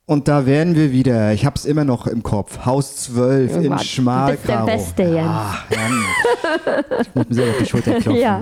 Und da wären wir wieder. Ich hab's immer noch im Kopf. Haus 12 in Schmalkau. Du bist der Beste, Jens. Ich muss mir selber auf die Schulter klopfen. Ja.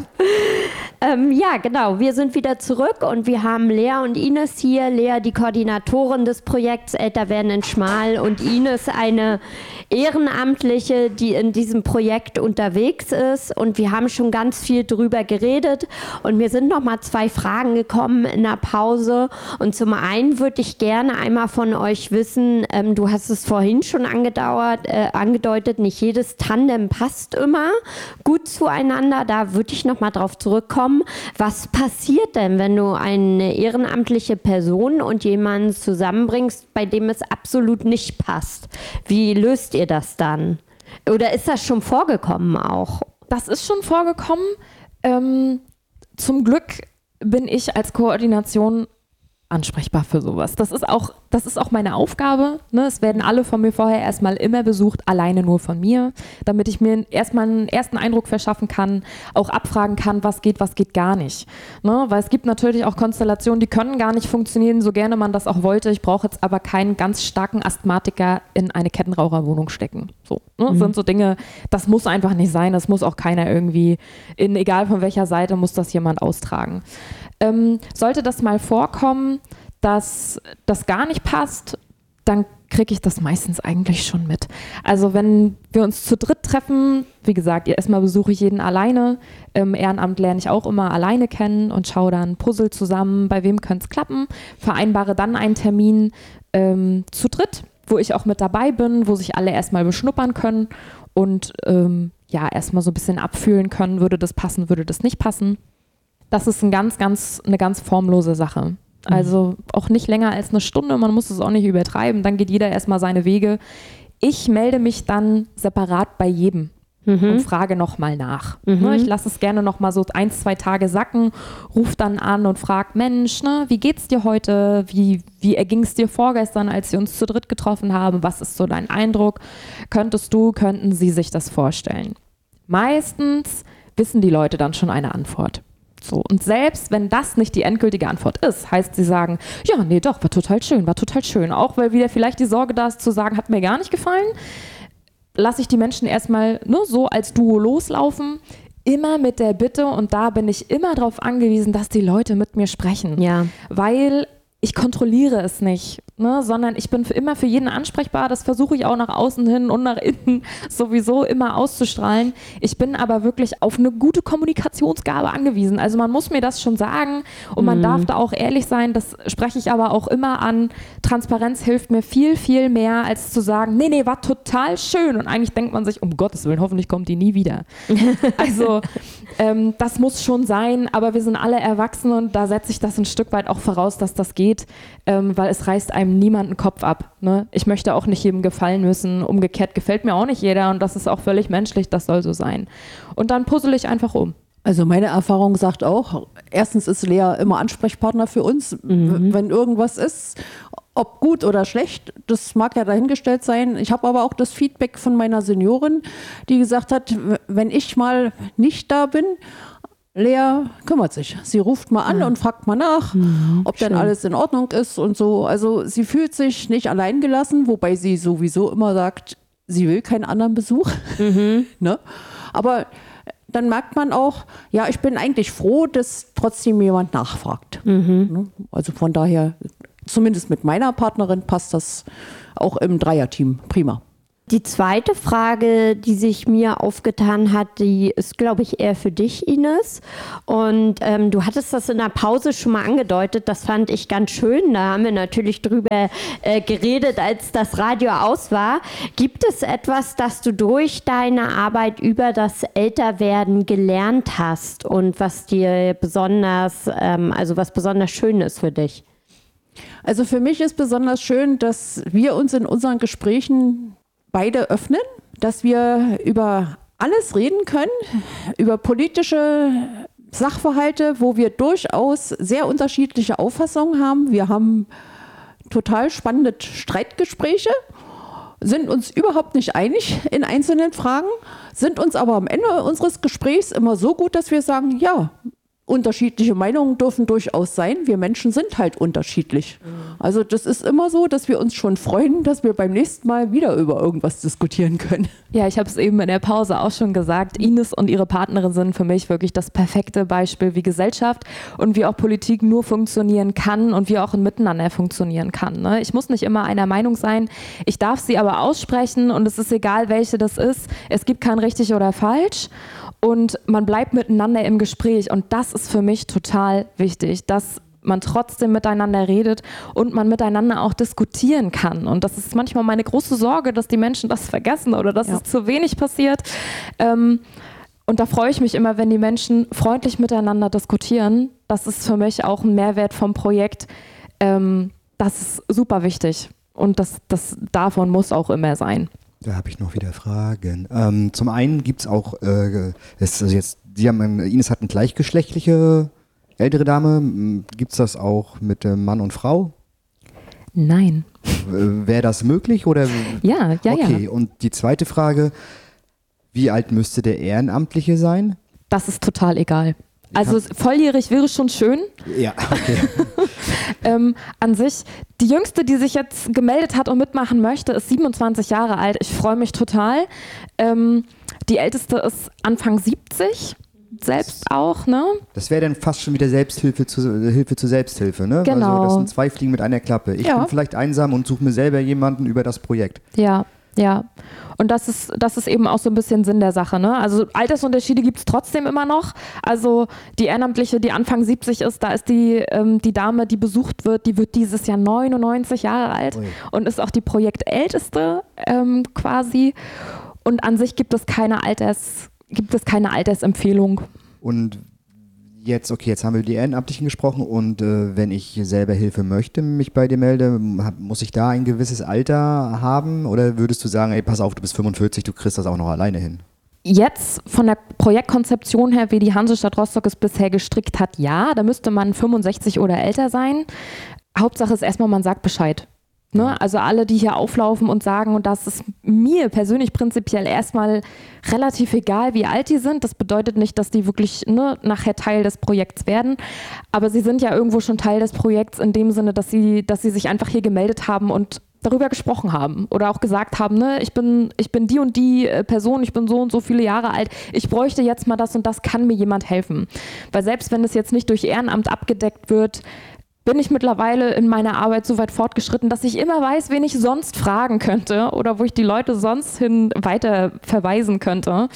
Ja, genau. Wir sind wieder zurück und wir haben Lea und Ines hier. Lea, die Koordinatorin des Projekts Älter werden in Schmal, und Ines, eine Ehrenamtliche, die in diesem Projekt unterwegs ist. Und wir haben schon ganz viel drüber geredet. Und mir sind noch mal 2 Fragen gekommen in der Pause. Und zum einen würde ich gerne einmal von euch wissen, du hast es vorhin schon angedeutet, nicht jedes Tandem passt immer gut zueinander. Da würde ich noch mal drauf zurückkommen. Was passiert denn, wenn du eine ehrenamtliche Person und jemanden zusammenbringst, bei dem es absolut nicht passt? Wie löst ihr das dann? Oder ist das schon vorgekommen auch? Das ist schon vorgekommen. Zum Glück bin ich als Koordination ansprechbar für sowas. Das ist auch meine Aufgabe. Ne? Es werden alle von mir vorher erstmal immer besucht, alleine nur von mir, damit ich mir erstmal einen ersten Eindruck verschaffen kann, auch abfragen kann, was geht gar nicht. Ne? Weil es gibt natürlich auch Konstellationen, die können gar nicht funktionieren, so gerne man das auch wollte. Ich brauche jetzt aber keinen ganz starken Asthmatiker in eine Kettenraucherwohnung stecken. So, ne? Das sind so Dinge, das muss einfach nicht sein. Das muss auch keiner irgendwie, egal von welcher Seite, muss das jemand austragen. Sollte das mal vorkommen, dass das gar nicht passt, dann kriege ich das meistens eigentlich schon mit. Also wenn wir uns zu dritt treffen, wie gesagt, erstmal besuche ich jeden alleine. Ehrenamt lerne ich auch immer alleine kennen und schaue dann Puzzle zusammen, bei wem könnte es klappen, vereinbare dann einen Termin zu dritt, wo ich auch mit dabei bin, wo sich alle erstmal beschnuppern können und erstmal so ein bisschen abfühlen können, würde das passen, würde das nicht passen. Das ist eine ganz formlose Sache. Also auch nicht länger als eine Stunde, man muss es auch nicht übertreiben, dann geht jeder erstmal seine Wege. Ich melde mich dann separat bei jedem und frage nochmal nach. Ich lasse es gerne nochmal so 1-2 Tage sacken, rufe dann an und frage, Mensch, wie geht's dir heute? Wie erging es dir vorgestern, als wir uns zu dritt getroffen haben? Was ist so dein Eindruck? Könnten Sie sich das vorstellen? Meistens wissen die Leute dann schon eine Antwort. So. Und selbst wenn das nicht die endgültige Antwort ist, heißt, sie sagen, ja, nee, doch, war total schön. Auch weil wieder vielleicht die Sorge da ist, zu sagen, hat mir gar nicht gefallen, lasse ich die Menschen erstmal nur so als Duo loslaufen, immer mit der Bitte, und da bin ich immer darauf angewiesen, dass die Leute mit mir sprechen. Ja. Weil ich kontrolliere es nicht, sondern ich bin immer für jeden ansprechbar. Das versuche ich auch nach außen hin und nach innen sowieso immer auszustrahlen. Ich bin aber wirklich auf eine gute Kommunikationsgabe angewiesen. Also man muss mir das schon sagen und man darf da auch ehrlich sein. Das spreche ich aber auch immer an. Transparenz hilft mir viel, viel mehr, als zu sagen, nee, war total schön. Und eigentlich denkt man sich, um Gottes Willen, hoffentlich kommt die nie wieder. Also das muss schon sein, aber wir sind alle erwachsen und da setze ich das ein Stück weit auch voraus, dass das geht. Weil es reißt einem niemand den Kopf ab. Ne? Ich möchte auch nicht jedem gefallen müssen. Umgekehrt gefällt mir auch nicht jeder und das ist auch völlig menschlich, das soll so sein. Und dann puzzle ich einfach um. Also meine Erfahrung sagt auch, erstens ist Lea immer Ansprechpartner für uns, wenn irgendwas ist. Ob gut oder schlecht, das mag ja dahingestellt sein. Ich habe aber auch das Feedback von meiner Seniorin, die gesagt hat, wenn ich mal nicht da bin, Lea kümmert sich. Sie ruft mal an und fragt mal nach, ob denn alles in Ordnung ist und so. Also sie fühlt sich nicht allein gelassen, wobei sie sowieso immer sagt, sie will keinen anderen Besuch. Ne? Aber dann merkt man auch, ja, ich bin eigentlich froh, dass trotzdem jemand nachfragt. Ne? Also von daher, zumindest mit meiner Partnerin passt das auch im Dreierteam prima. Die zweite Frage, die sich mir aufgetan hat, die ist, glaube ich, eher für dich, Ines. Und du hattest das in der Pause schon mal angedeutet. Das fand ich ganz schön. Da haben wir natürlich drüber geredet, als das Radio aus war. Gibt es etwas, das du durch deine Arbeit über das Älterwerden gelernt hast und was dir besonders, was besonders schön ist für dich? Also für mich ist besonders schön, dass wir uns in unseren Gesprächen beide öffnen, dass wir über alles reden können, über politische Sachverhalte, wo wir durchaus sehr unterschiedliche Auffassungen haben. Wir haben total spannende Streitgespräche, sind uns überhaupt nicht einig in einzelnen Fragen, sind uns aber am Ende unseres Gesprächs immer so gut, dass wir sagen, ja, unterschiedliche Meinungen dürfen durchaus sein. Wir Menschen sind halt unterschiedlich. Also das ist immer so, dass wir uns schon freuen, dass wir beim nächsten Mal wieder über irgendwas diskutieren können. Ja, ich habe es eben in der Pause auch schon gesagt. Ines und ihre Partnerin sind für mich wirklich das perfekte Beispiel, wie Gesellschaft und wie auch Politik nur funktionieren kann und wie auch ein Miteinander funktionieren kann. Ne? Ich muss nicht immer einer Meinung sein. Ich darf sie aber aussprechen und es ist egal, welche das ist. Es gibt kein richtig oder falsch. Und man bleibt miteinander im Gespräch und das ist für mich total wichtig, dass man trotzdem miteinander redet und man miteinander auch diskutieren kann. Und das ist manchmal meine große Sorge, dass die Menschen das vergessen oder dass es zu wenig passiert. Und da freue ich mich immer, wenn die Menschen freundlich miteinander diskutieren. Das ist für mich auch ein Mehrwert vom Projekt. Das ist super wichtig und das davon muss auch immer sein. Da habe ich noch wieder Fragen. Zum einen gibt es auch, Ines hat eine gleichgeschlechtliche ältere Dame. Gibt es das auch mit Mann und Frau? Nein. Wäre das möglich? Oder? Ja. Okay, und die zweite Frage, wie alt müsste der Ehrenamtliche sein? Das ist total egal. Also volljährig wäre schon schön. Ja, okay. An sich, die Jüngste, die sich jetzt gemeldet hat und mitmachen möchte, ist 27 Jahre alt. Ich freue mich total. Die Älteste ist Anfang 70, selbst auch, ne? Das wäre dann fast schon wieder Hilfe zur Selbsthilfe, ne? Genau. Also das sind 2 Fliegen mit einer Klappe. Ich bin vielleicht einsam und suche mir selber jemanden über das Projekt. Ja. Und das ist eben auch so ein bisschen Sinn der Sache, ne? Also Altersunterschiede gibt es trotzdem immer noch. Also die Ehrenamtliche, die Anfang 70 ist, da ist die Dame, die besucht wird, die wird dieses Jahr 99 Jahre alt und ist auch die Projektälteste quasi. Und an sich gibt es keine Altersempfehlung. Und jetzt haben wir über die Ehrenamtlichen gesprochen und wenn ich selber Hilfe möchte, mich bei dir melde, muss ich da ein gewisses Alter haben oder würdest du sagen, ey, pass auf, du bist 45, du kriegst das auch noch alleine hin? Jetzt von der Projektkonzeption her, wie die Hansestadt Rostock es bisher gestrickt hat, ja, da müsste man 65 oder älter sein. Hauptsache ist erstmal, man sagt Bescheid. Ne? Also alle, die hier auflaufen und sagen, und das ist mir persönlich prinzipiell erstmal relativ egal, wie alt die sind. Das bedeutet nicht, dass die wirklich nachher Teil des Projekts werden. Aber sie sind ja irgendwo schon Teil des Projekts in dem Sinne, dass sie sich einfach hier gemeldet haben und darüber gesprochen haben oder auch gesagt haben, ne, ich bin die und die Person, ich bin so und so viele Jahre alt, ich bräuchte jetzt mal das und das, kann mir jemand helfen? Weil selbst wenn es jetzt nicht durch Ehrenamt abgedeckt wird, bin ich mittlerweile in meiner Arbeit so weit fortgeschritten, dass ich immer weiß, wen ich sonst fragen könnte oder wo ich die Leute sonst hin weiter verweisen könnte.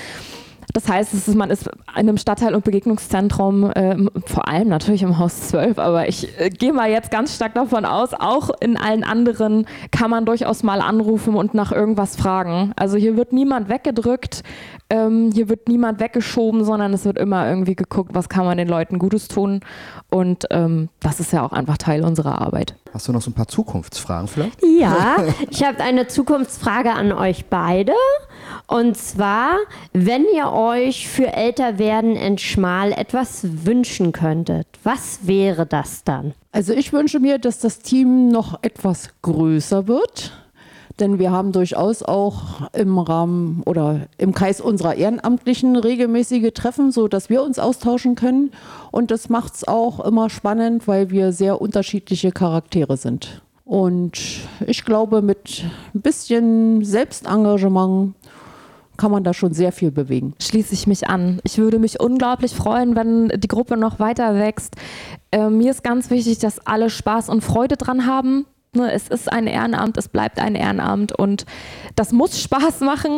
Das heißt, man ist in einem Stadtteil- und Begegnungszentrum, vor allem natürlich im Haus 12, aber ich gehe mal jetzt ganz stark davon aus, auch in allen anderen kann man durchaus mal anrufen und nach irgendwas fragen. Also hier wird niemand weggedrückt, hier wird niemand weggeschoben, sondern es wird immer irgendwie geguckt, was kann man den Leuten Gutes tun. Und das ist ja auch einfach Teil unserer Arbeit. Hast du noch so ein paar Zukunftsfragen vielleicht? Ja, ich habe eine Zukunftsfrage an euch beide. Und zwar, wenn ihr euch für Älterwerden in Schmal etwas wünschen könntet, was wäre das dann? Also ich wünsche mir, dass das Team noch etwas größer wird. Denn wir haben durchaus auch im Rahmen oder im Kreis unserer Ehrenamtlichen regelmäßige Treffen, sodass wir uns austauschen können. Und das macht es auch immer spannend, weil wir sehr unterschiedliche Charaktere sind. Und ich glaube, mit ein bisschen Selbstengagement kann man da schon sehr viel bewegen. Schließe ich mich an. Ich würde mich unglaublich freuen, wenn die Gruppe noch weiter wächst. Mir ist ganz wichtig, dass alle Spaß und Freude dran haben. Es ist ein Ehrenamt, es bleibt ein Ehrenamt und das muss Spaß machen.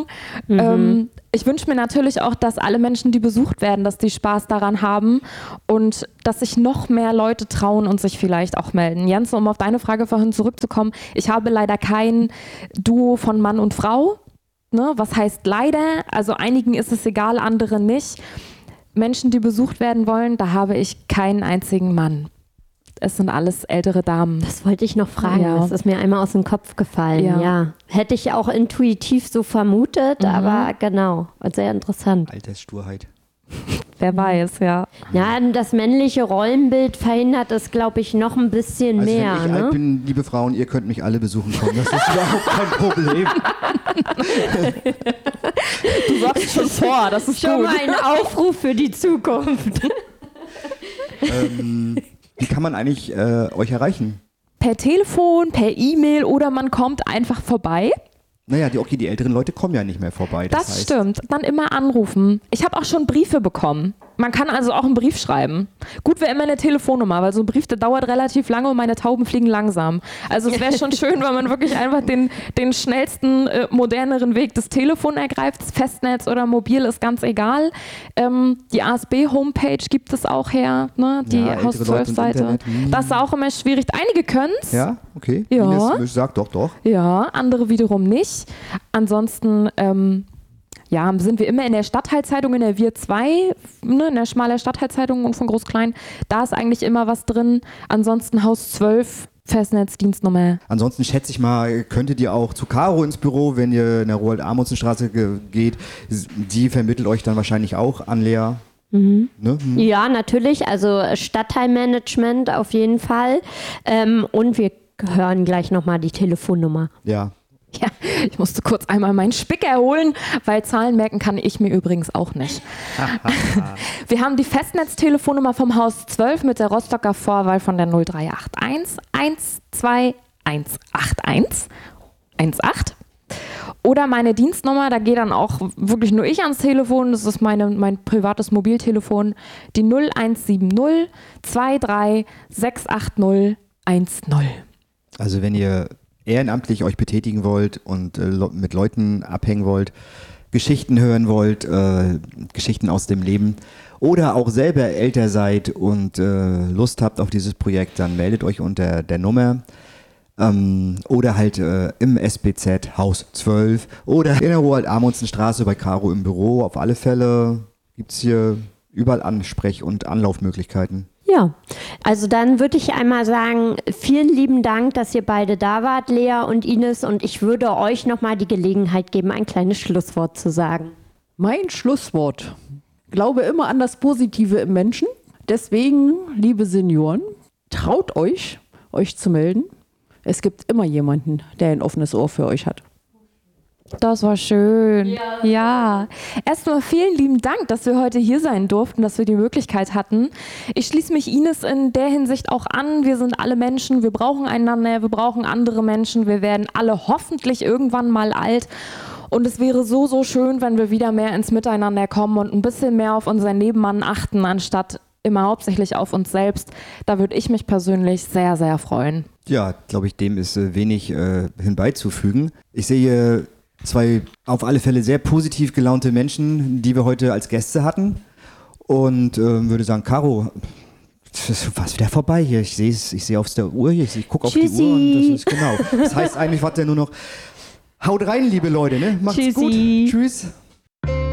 Ich wünsche mir natürlich auch, dass alle Menschen, die besucht werden, dass die Spaß daran haben und dass sich noch mehr Leute trauen und sich vielleicht auch melden. Jens, um auf deine Frage vorhin zurückzukommen, ich habe leider kein Duo von Mann und Frau. Was heißt leider? Also einigen ist es egal, anderen nicht. Menschen, die besucht werden wollen, da habe ich keinen einzigen Mann. Es sind alles ältere Damen. Das wollte ich noch fragen. Ja. Das ist mir einmal aus dem Kopf gefallen. Ja. Hätte ich auch intuitiv so vermutet, aber genau. Sehr interessant. Alterssturheit. Wer weiß, ja. Ja, das männliche Rollenbild verhindert es, glaube ich, noch ein bisschen Also mehr. wenn ich alt bin, liebe Frauen, ihr könnt mich alle besuchen kommen. Das ist überhaupt kein Problem. Du sagst schon vor, das ist Schon gut. mal ein Aufruf für die Zukunft. Wie kann man eigentlich euch erreichen? Per Telefon, per E-Mail oder man kommt einfach vorbei. Naja, die älteren Leute kommen ja nicht mehr vorbei. Das heißt, stimmt. Dann immer anrufen. Ich habe auch schon Briefe bekommen. Man kann also auch einen Brief schreiben. Gut wäre immer eine Telefonnummer, weil so ein Brief, der dauert relativ lange und meine Tauben fliegen langsam. Also es wäre schon schön, wenn man wirklich einfach den schnellsten, moderneren Weg des Telefons ergreift. Das Festnetz oder mobil ist ganz egal. Die ASB-Homepage gibt es auch her, ne? Die Ja, Haus ältere Leute und 12-Seite. Internet. Das ist auch immer schwierig. Einige können es. Ja, okay. Ja. Ines sagt doch. Ja, andere wiederum nicht. Ansonsten sind wir immer in der Stadtteilzeitung, in der Wir 2, ne, in der Schmaler Stadtteilzeitung und von Groß-Klein. Da ist eigentlich immer was drin. Ansonsten Haus 12, Festnetzdienstnummer. Ansonsten schätze ich mal, könntet ihr auch zu Caro ins Büro, wenn ihr in der Roald-Amundsen-Straße geht. Die vermittelt euch dann wahrscheinlich auch an Lea. Ne? Ja, natürlich. Also Stadtteilmanagement auf jeden Fall. Und wir hören gleich nochmal die Telefonnummer. Ja. Ja, ich musste kurz einmal meinen Spicker holen, weil Zahlen merken kann ich mir übrigens auch nicht. Wir haben die Festnetztelefonnummer vom Haus 12 mit der Rostocker Vorwahl von der 0381 12 18. Oder meine Dienstnummer, da gehe dann auch wirklich nur ich ans Telefon, das ist mein privates Mobiltelefon, die 0170 23 680 10. Also wenn ihr ehrenamtlich euch betätigen wollt und mit Leuten abhängen wollt, Geschichten hören wollt, Geschichten aus dem Leben oder auch selber älter seid und Lust habt auf dieses Projekt, dann meldet euch unter der Nummer oder halt im SBZ Haus 12 oder in der Roald-Amundsen-Straße bei Caro im Büro. Auf alle Fälle gibt es hier überall Ansprech- und Anlaufmöglichkeiten. Ja, also dann würde ich einmal sagen, vielen lieben Dank, dass ihr beide da wart, Lea und Ines, und ich würde euch nochmal die Gelegenheit geben, ein kleines Schlusswort zu sagen. Mein Schlusswort. Glaube immer an das Positive im Menschen. Deswegen, liebe Senioren, traut euch zu melden. Es gibt immer jemanden, der ein offenes Ohr für euch hat. Das war schön. Ja. Erstmal vielen lieben Dank, dass wir heute hier sein durften, dass wir die Möglichkeit hatten. Ich schließe mich Ines in der Hinsicht auch an. Wir sind alle Menschen, wir brauchen einander, wir brauchen andere Menschen. Wir werden alle hoffentlich irgendwann mal alt. Und es wäre so, so schön, wenn wir wieder mehr ins Miteinander kommen und ein bisschen mehr auf unseren Nebenmann achten, anstatt immer hauptsächlich auf uns selbst. Da würde ich mich persönlich sehr, sehr freuen. Ja, glaube ich, dem ist wenig hinbeizufügen. Ich sehe zwei auf alle Fälle sehr positiv gelaunte Menschen, die wir heute als Gäste hatten. Und würde sagen, Caro, du warst wieder vorbei hier. Ich sehe auf der Uhr hier, ich gucke auf die Uhr und das ist genau. Das heißt eigentlich, was denn nur noch. Haut rein, liebe Leute, ne? Macht's Tschüssi. gut. Tschüss.